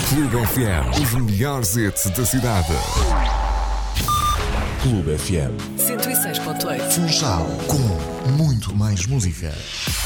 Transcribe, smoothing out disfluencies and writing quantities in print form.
Clube FM, os melhores hits da cidade. Clube FM 106.8. Funchal, com muito mais música.